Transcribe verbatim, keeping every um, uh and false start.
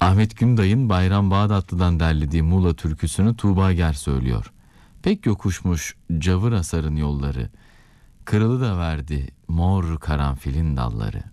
Ahmet Günday'ın Bayram Bağdatlı'dan derlediği Muğla türküsünü Tuğba Ger söylüyor. Pek yokuşmuş cavır asarın yolları, kırılı da verdi mor karanfilin dalları.